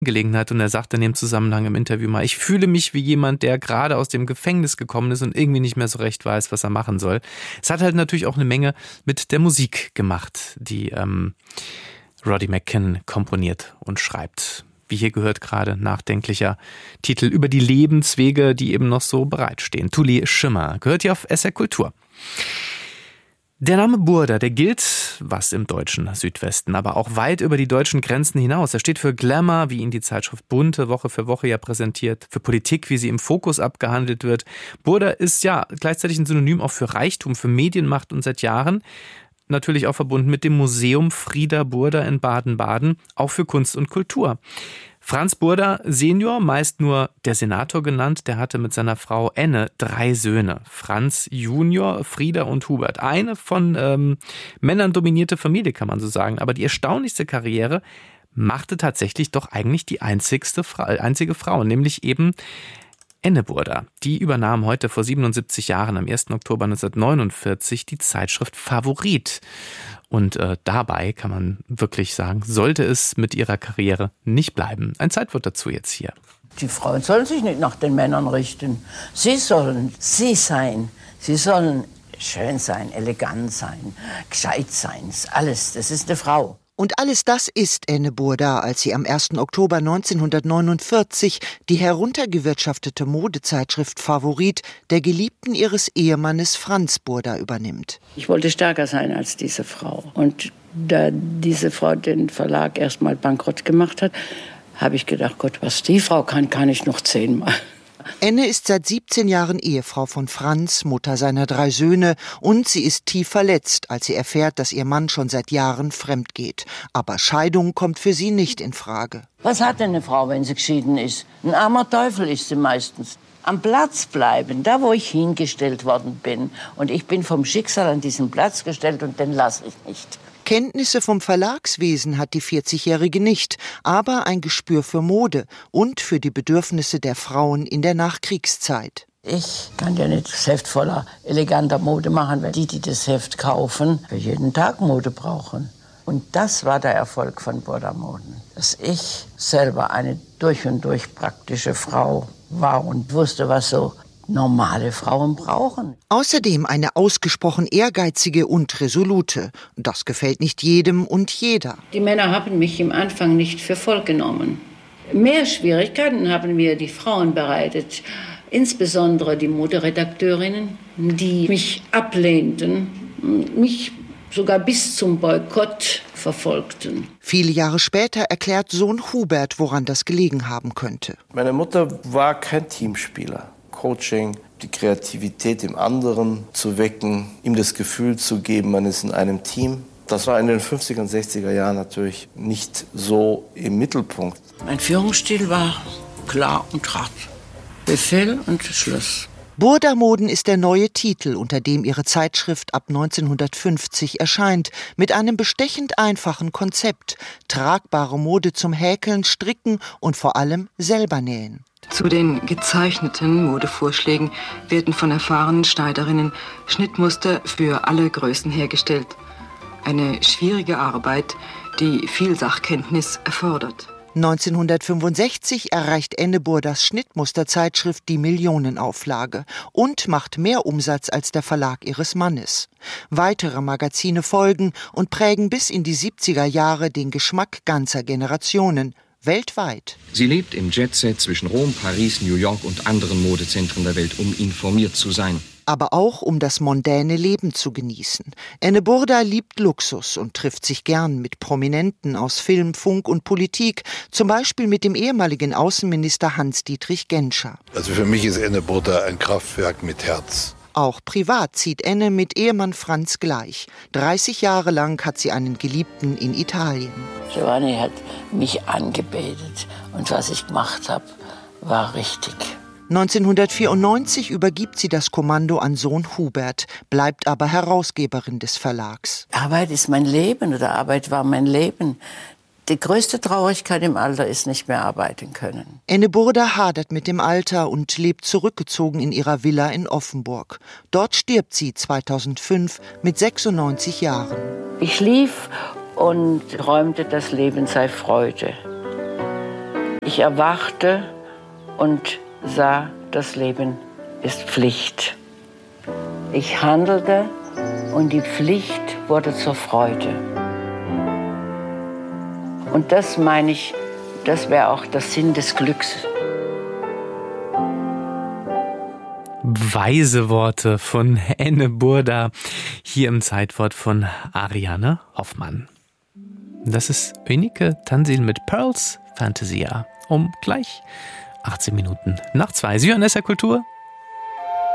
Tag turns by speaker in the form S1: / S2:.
S1: Gelegenheit und er sagte in dem Zusammenhang im Interview mal, ich fühle mich wie jemand, der gerade aus dem Gefängnis gekommen ist und irgendwie nicht mehr so recht weiß, was er machen soll. Es hat halt natürlich auch eine Menge mit der Musik gemacht, die Roddy McKinn komponiert und schreibt. Wie hier gehört, gerade nachdenklicher Titel über die Lebenswege, die eben noch so bereitstehen. Tuli Schimmer gehört hier auf SR Kultur. Der Name Burda, der gilt, was im deutschen Südwesten, aber auch weit über die deutschen Grenzen hinaus. Er steht für Glamour, wie ihn die Zeitschrift Bunte Woche für Woche ja präsentiert, für Politik, wie sie im Fokus abgehandelt wird. Burda ist ja gleichzeitig ein Synonym auch für Reichtum, für Medienmacht und seit Jahren natürlich auch verbunden mit dem Museum Frieder Burda in Baden-Baden, auch für Kunst und Kultur. Franz Burda Senior, meist nur der Senator genannt, der hatte mit seiner Frau Enne 3 Söhne. Franz Junior, Frieder und Hubert. Eine von Männern dominierte Familie, kann man so sagen. Aber die erstaunlichste Karriere machte tatsächlich doch eigentlich die einzige Frau, nämlich eben Enne Burda. Die übernahm heute vor 77 Jahren, am 1. Oktober 1949, die Zeitschrift Favorit. Und dabei kann man wirklich sagen, sollte es mit ihrer Karriere nicht bleiben. Ein Zeitwort dazu jetzt hier.
S2: Die Frauen sollen sich nicht nach den Männern richten. Sie sollen sie sein. Sie sollen schön sein, elegant sein, gescheit sein. Alles, das ist eine Frau.
S3: Und alles das ist Enne Burda, als sie am 1. Oktober 1949 die heruntergewirtschaftete Modezeitschrift Favorit der Geliebten ihres Ehemannes Franz Burda übernimmt.
S2: Ich wollte stärker sein als diese Frau. Und da diese Frau den Verlag erstmal bankrott gemacht hat, habe ich gedacht, Gott, was die Frau kann ich noch 10-mal.
S3: Enne ist seit 17 Jahren Ehefrau von Franz, Mutter seiner 3 Söhne, und sie ist tief verletzt, als sie erfährt, dass ihr Mann schon seit Jahren fremd geht. Aber Scheidung kommt für sie nicht in Frage.
S2: Was hat denn eine Frau, wenn sie geschieden ist? Ein armer Teufel ist sie meistens. Am Platz bleiben, da wo ich hingestellt worden bin. Und ich bin vom Schicksal an diesen Platz gestellt und den lasse ich nicht.
S3: Kenntnisse vom Verlagswesen hat die 40-Jährige nicht, aber ein Gespür für Mode und für die Bedürfnisse der Frauen in der Nachkriegszeit.
S2: Ich kann ja nicht das Heft voller eleganter Mode machen, weil die das Heft kaufen, für jeden Tag Mode brauchen. Und das war der Erfolg von Burda Moden, dass ich selber eine durch und durch praktische Frau war und wusste, was so normale Frauen brauchen.
S3: Außerdem eine ausgesprochen ehrgeizige und resolute. Das gefällt nicht jedem und jeder.
S2: Die Männer haben mich im Anfang nicht für voll genommen. Mehr Schwierigkeiten haben mir die Frauen bereitet. Insbesondere die Moderedakteurinnen, die mich ablehnten, mich sogar bis zum Boykott verfolgten.
S3: Viele Jahre später erklärt Sohn Hubert, woran das gelegen haben könnte.
S4: Meine Mutter war kein Teamspieler. Coaching, die Kreativität im anderen zu wecken, ihm das Gefühl zu geben, man ist in einem Team. Das war in den 50er und 60er Jahren natürlich nicht so im Mittelpunkt.
S2: Mein Führungsstil war klar und hart. Befehl und Schluss.
S3: Burda Moden ist der neue Titel, unter dem ihre Zeitschrift ab 1950 erscheint, mit einem bestechend einfachen Konzept: tragbare Mode zum Häkeln, Stricken und vor allem selber nähen.
S5: Zu den gezeichneten Modevorschlägen werden von erfahrenen Schneiderinnen Schnittmuster für alle Größen hergestellt. Eine schwierige Arbeit, die viel Sachkenntnis erfordert.
S3: 1965 erreicht Enne Burdas Schnittmusterzeitschrift die Millionenauflage und macht mehr Umsatz als der Verlag ihres Mannes. Weitere Magazine folgen und prägen bis in die 70er Jahre den Geschmack ganzer Generationen. Weltweit.
S6: Sie lebt im Jetset zwischen Rom, Paris, New York und anderen Modezentren der Welt, um informiert zu sein.
S3: Aber auch um das mondäne Leben zu genießen. Enne Burda liebt Luxus und trifft sich gern mit Prominenten aus Film, Funk und Politik, zum Beispiel mit dem ehemaligen Außenminister Hans-Dietrich Genscher.
S7: Also für mich ist Enne Burda ein Kraftwerk mit Herz.
S3: Auch privat zieht Enne mit Ehemann Franz gleich. 30 Jahre lang hat sie einen Geliebten in Italien.
S2: Giovanni hat mich angebetet und was ich gemacht habe, war richtig.
S3: 1994 übergibt sie das Kommando an Sohn Hubert, bleibt aber Herausgeberin des Verlags.
S2: Arbeit ist mein Leben oder Arbeit war mein Leben. Die größte Traurigkeit im Alter ist nicht mehr arbeiten können.
S3: Enne Burda hadert mit dem Alter und lebt zurückgezogen in ihrer Villa in Offenburg. Dort stirbt sie 2005 mit 96 Jahren.
S2: Ich schlief und träumte, das Leben sei Freude. Ich erwachte und sah, das Leben ist Pflicht. Ich handelte und die Pflicht wurde zur Freude. Und das meine ich, das wäre auch der Sinn des Glücks.
S1: Weise Worte von Enne Burda, hier im Zeitwort von Ariane Hoffmann. Das ist Önike Tansil mit Pearls Fantasia. Um gleich 18 Minuten nach 2. Sie hören SR Kultur,